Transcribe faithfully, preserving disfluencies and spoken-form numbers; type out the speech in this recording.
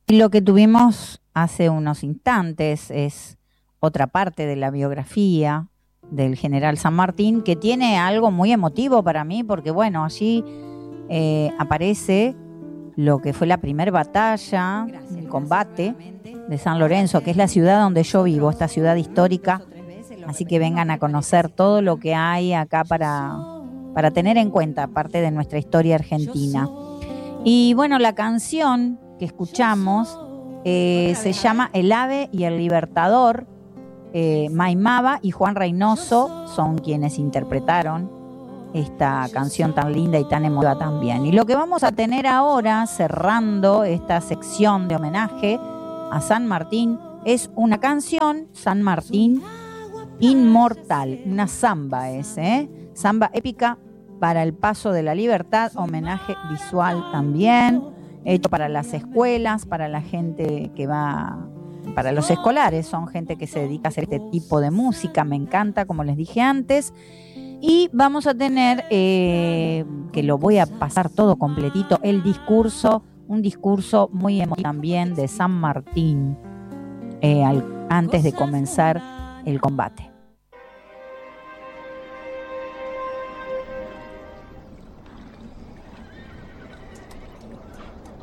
Y lo que tuvimos hace unos instantes es otra parte de la biografía del general San Martín, que tiene algo muy emotivo para mí, porque bueno, allí eh, aparece lo que fue la primera batalla, el combate de San Lorenzo, que es la ciudad donde yo vivo, esta ciudad histórica. Así que vengan a conocer todo lo que hay acá para, para tener en cuenta, parte de nuestra historia argentina. Y bueno, la canción que escuchamos eh, se llama El Ave y el Libertador. eh, Maimaba y Juan Reynoso son quienes interpretaron esta canción tan linda y tan emotiva también. Y lo que vamos a tener ahora, cerrando esta sección de homenaje a San Martín, es una canción, San Martín Inmortal, una samba es, ¿eh? Samba épica para el paso de la libertad, homenaje visual también, hecho para las escuelas, para la gente que va, para los escolares, son gente que se dedica a hacer este tipo de música, me encanta, como les dije antes. Y vamos a tener, eh, que lo voy a pasar todo completito, el discurso, un discurso muy emotivo también de San Martín, eh, al, antes de comenzar el combate.